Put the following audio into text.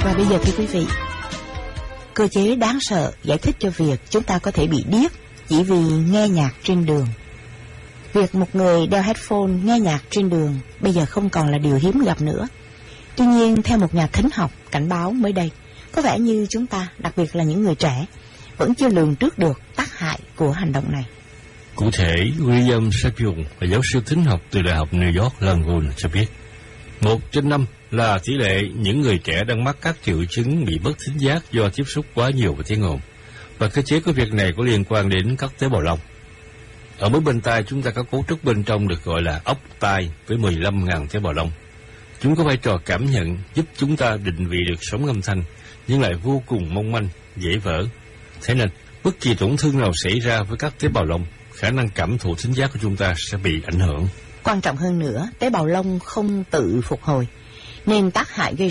Và bây giờ thưa quý vị, cơ chế đáng sợ giải thích cho việc chúng ta có thể bị điếc chỉ vì nghe nhạc trên đường. Việc một người đeo headphone nghe nhạc trên đường bây giờ không còn là điều hiếm gặp nữa. Tuy nhiên, theo một nhà thính học cảnh báo mới đây, có vẻ như chúng ta, đặc biệt là những người trẻ, vẫn chưa lường trước được tác hại của hành động này. Cụ thể, William Shapiro là giáo sư thính học từ Đại học New York Langone cho biết, 1/5 là tỷ lệ những người trẻ đang mắc các triệu chứng bị mất thính giác do tiếp xúc quá nhiều với tiếng ồn, và cơ chế của việc này có liên quan đến các tế bào lông. Ở mỗi bên tai chúng ta có cấu trúc bên trong được gọi là ốc tai với 15.000 tế bào lông. Chúng có vai trò cảm nhận, giúp chúng ta định vị được sóng âm thanh, nhưng lại vô cùng mong manh, dễ vỡ. Thế nên, bất kỳ tổn thương nào xảy ra với các tế bào lông, khả năng cảm thụ thính giác của chúng ta sẽ bị ảnh hưởng. Quan trọng hơn nữa, tế bào lông không tự phục hồi, nên tác hại gây